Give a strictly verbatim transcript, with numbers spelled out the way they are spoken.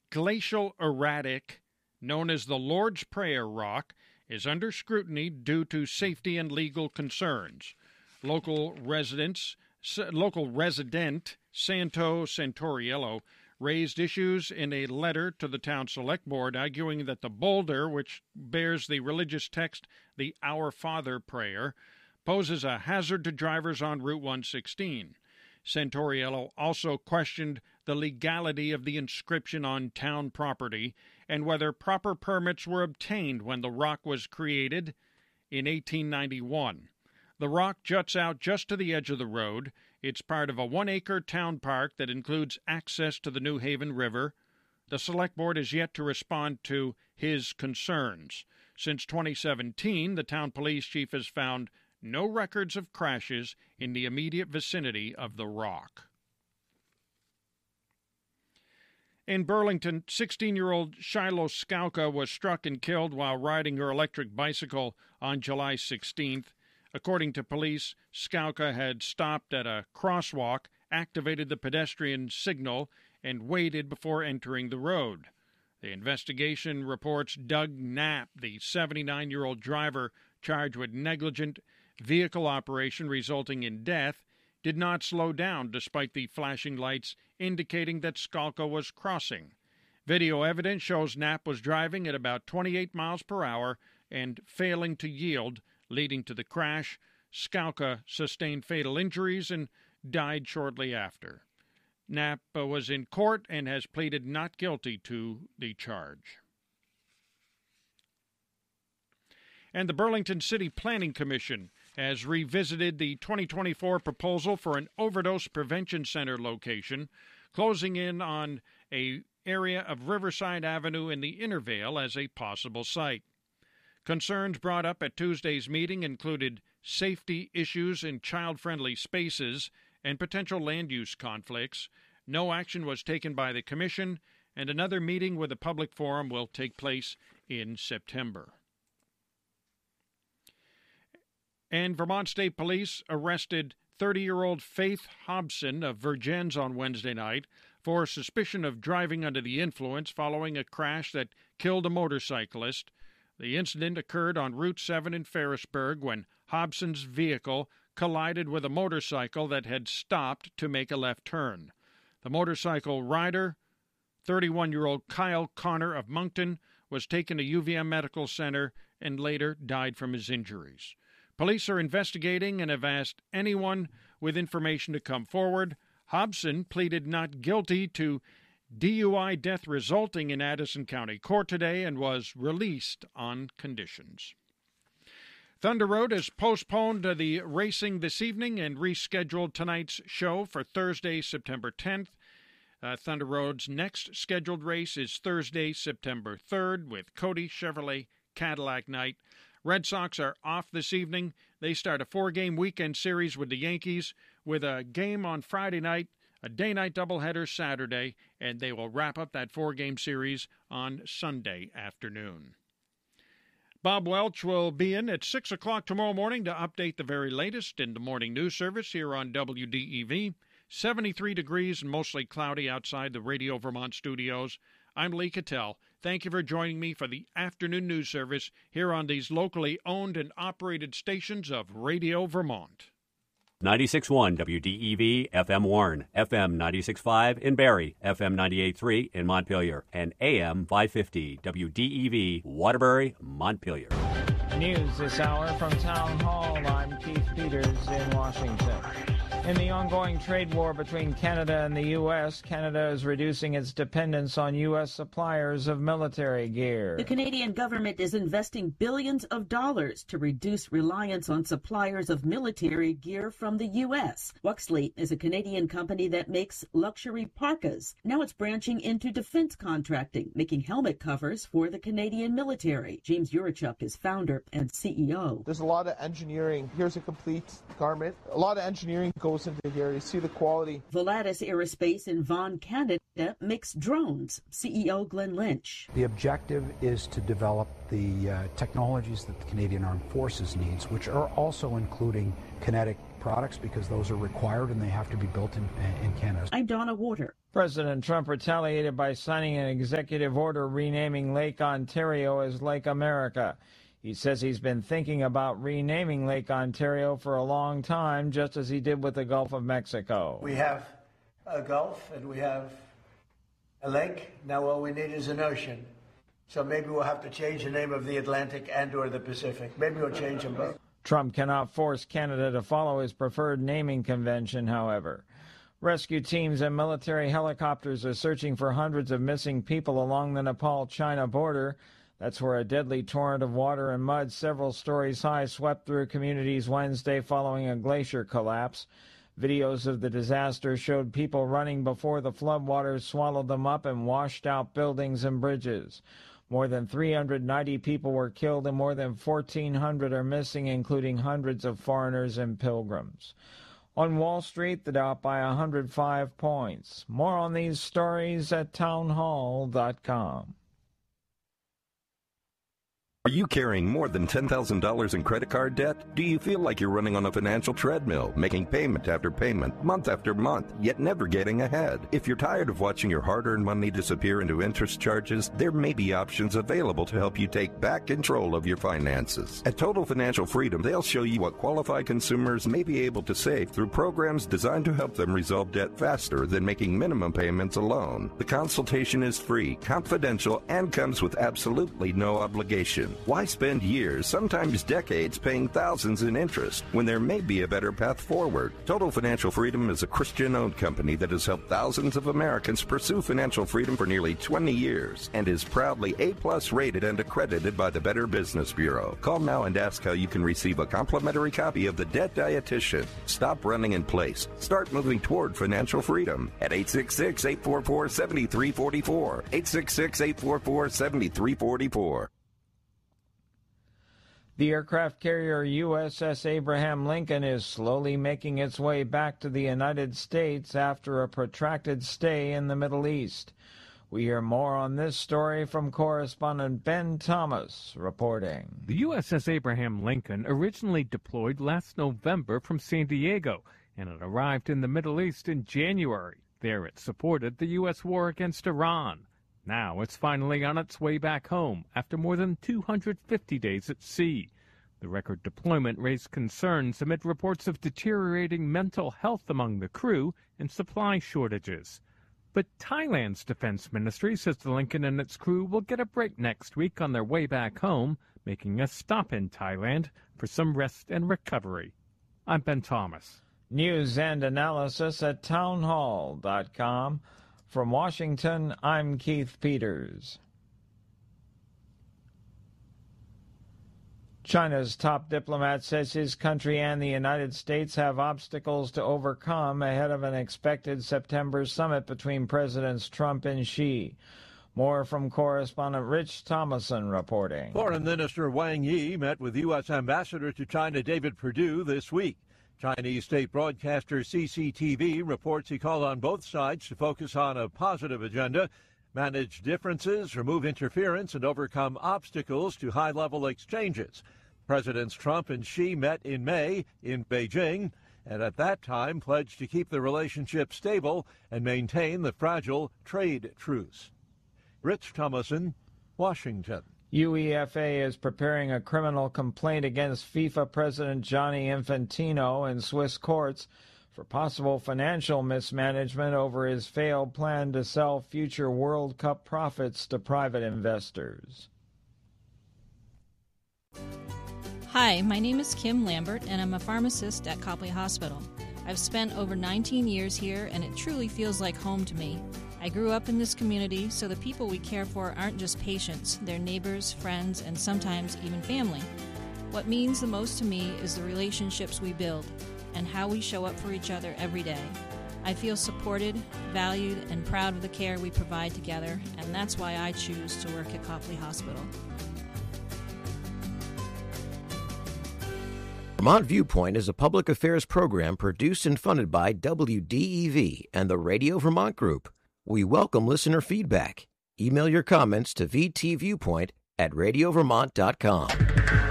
glacial erratic known as the Lord's Prayer rock is under scrutiny due to safety and legal concerns. Local residents, local resident Santo Santoriello raised issues in a letter to the town select board, arguing that the boulder, which bears the religious text, the Our Father prayer, poses a hazard to drivers on Route one sixteen. Santoriello also questioned the legality of the inscription on town property and whether proper permits were obtained when the rock was created in eighteen ninety-one. The rock juts out just to the edge of the road. It's part of a one-acre town park that includes access to the New Haven River. The Select Board has yet to respond to his concerns. Since twenty seventeen, the town police chief has found no records of crashes in the immediate vicinity of the rock. In Burlington, sixteen-year-old Shiloh Skauka was struck and killed while riding her electric bicycle on July sixteenth. According to police, Skauka had stopped at a crosswalk, activated the pedestrian signal, and waited before entering the road. The investigation reports Doug Knapp, the seventy-nine-year-old driver charged with negligent vehicle operation resulting in death, did not slow down despite the flashing lights indicating that Skauka was crossing. Video evidence shows Knapp was driving at about twenty-eight miles per hour and failing to yield, leading to the crash. Skauka sustained fatal injuries and died shortly after. Knapp was in court and has pleaded not guilty to the charge. And the Burlington City Planning Commission has revisited the twenty twenty-four proposal for an overdose prevention center location, closing in on an area of Riverside Avenue in the Intervale as a possible site. Concerns brought up at Tuesday's meeting included safety issues in child-friendly spaces and potential land use conflicts. No action was taken by the Commission, and another meeting with a public forum will take place in September. And Vermont State Police arrested thirty-year-old Faith Hobson of Vergennes on Wednesday night for suspicion of driving under the influence following a crash that killed a motorcyclist. The incident occurred on Route seven in Ferrisburg when Hobson's vehicle collided with a motorcycle that had stopped to make a left turn. The motorcycle rider, thirty-one-year-old Kyle Connor of Moncton, was taken to U V M Medical Center and later died from his injuries. Police are investigating and have asked anyone with information to come forward. Hobson pleaded not guilty to D U I death resulting in Addison County Court today and was released on conditions. Thunder Road has postponed the racing this evening and rescheduled tonight's show for Thursday, September tenth. Uh, Thunder Road's next scheduled race is Thursday, September third, with Cody Chevrolet Cadillac Night. Red Sox are off this evening. They start a four-game weekend series with the Yankees with a game on Friday night, a day-night doubleheader Saturday, and they will wrap up that four-game series on Sunday afternoon. Bob Welch will be in at six o'clock tomorrow morning to update the very latest in the morning news service here on W D E V. seventy-three degrees and mostly cloudy outside the Radio Vermont studios. I'm Lee Cattell. Thank you for joining me for the afternoon news service here on these locally owned and operated stations of Radio Vermont. ninety-six point one W D E V, F M Warren, F M ninety-six point five in Barrie, F M ninety-eight point three in Montpelier, and A M five fifty W D E V, Waterbury, Montpelier. News this hour from Town Hall. I'm Keith Peters in Washington. In the ongoing trade war between Canada and the U S, Canada is reducing its dependence on U S suppliers of military gear. The Canadian government is investing billions of dollars to reduce reliance on suppliers of military gear from the U S. Wuxley is a Canadian company that makes luxury parkas. Now it's branching into defense contracting, making helmet covers for the Canadian military. James Urachuk is founder and C E O. There's a lot of engineering. Here's a complete garment. A lot of engineering goes into here. You see the quality. Volatus Aerospace in Vaughan, Canada makes drones. C E O Glenn Lynch. The objective is to develop the uh, technologies that the Canadian Armed Forces needs, which are also including kinetic products because those are required and they have to be built in, in Canada. I'm Donna Warder. President Trump retaliated by signing an executive order renaming Lake Ontario as Lake America. He says he's been thinking about renaming Lake Ontario for a long time, just as he did with the Gulf of Mexico. We have a Gulf and we have a lake. Now all we need is an ocean. So maybe we'll have to change the name of the Atlantic and or the Pacific. Maybe we'll change them both. Trump cannot force Canada to follow his preferred naming convention, however. Rescue teams and military helicopters are searching for hundreds of missing people along the Nepal-China border. That's where a deadly torrent of water and mud several stories high swept through communities Wednesday following a glacier collapse. Videos of the disaster showed people running before the floodwaters swallowed them up and washed out buildings and bridges. More than three hundred ninety people were killed and more than fourteen hundred are missing, including hundreds of foreigners and pilgrims. On Wall Street, the Dow up by one hundred five points. More on these stories at townhall dot com. Are you carrying more than ten thousand dollars in credit card debt? Do you feel like you're running on a financial treadmill, making payment after payment, month after month, yet never getting ahead? If you're tired of watching your hard-earned money disappear into interest charges, there may be options available to help you take back control of your finances. At Total Financial Freedom, they'll show you what qualified consumers may be able to save through programs designed to help them resolve debt faster than making minimum payments alone. The consultation is free, confidential, and comes with absolutely no obligation. Why spend years, sometimes decades, paying thousands in interest when there may be a better path forward? Total Financial Freedom is a Christian-owned company that has helped thousands of Americans pursue financial freedom for nearly twenty years and is proudly A-plus rated and accredited by the Better Business Bureau. Call now and ask how you can receive a complimentary copy of The Debt Dietitian. Stop running in place. Start moving toward financial freedom at eight six six, eight four four, seven three four four, eight six six, eight four four, seven three four four. The aircraft carrier U S S Abraham Lincoln is slowly making its way back to the United States after a protracted stay in the Middle East. We hear more on this story from correspondent Ben Thomas reporting. The U S S Abraham Lincoln originally deployed last November from San Diego, and it arrived in the Middle East in January. There it supported the U S war against Iran. Now it's finally on its way back home after more than two hundred fifty days at sea. The record deployment raised concerns amid reports of deteriorating mental health among the crew and supply shortages. But Thailand's defense ministry says the Lincoln and its crew will get a break next week on their way back home, making a stop in Thailand for some rest and recovery. I'm Ben Thomas. News and analysis at townhall dot com. From Washington, I'm Keith Peters. China's top diplomat says his country and the United States have obstacles to overcome ahead of an expected September summit between Presidents Trump and Xi. More from correspondent Rich Thomason reporting. Foreign Minister Wang Yi met with U S Ambassador to China David Perdue this week. Chinese state broadcaster C C T V reports he called on both sides to focus on a positive agenda, manage differences, remove interference, and overcome obstacles to high-level exchanges. Presidents Trump and Xi met in May in Beijing, and at that time pledged to keep the relationship stable and maintain the fragile trade truce. Rich Thomason, Washington. UEFA is preparing a criminal complaint against FIFA President Gianni Infantino in Swiss courts for possible financial mismanagement over his failed plan to sell future World Cup profits to private investors. Hi, my name is Kim Lambert, and I'm a pharmacist at Copley Hospital. I've spent over nineteen years here, and it truly feels like home to me. I grew up in this community, so the people we care for aren't just patients, they're neighbors, friends, and sometimes even family. What means the most to me is the relationships we build and how we show up for each other every day. I feel supported, valued, and proud of the care we provide together, and that's why I choose to work at Copley Hospital. Vermont Viewpoint is a public affairs program produced and funded by W D E V and the Radio Vermont Group. We welcome listener feedback. Email your comments to v t viewpoint at radio vermont dot com.